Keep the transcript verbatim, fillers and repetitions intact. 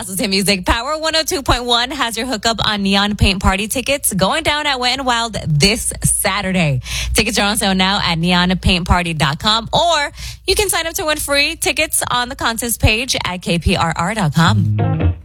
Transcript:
Also, to music, Power one oh two point one has your hookup on Neon Paint Party tickets going down at Wet n Wild this Saturday. Tickets are on sale now at neon paint party dot com, or you can sign up to win free tickets on the contest page at k p r r dot com.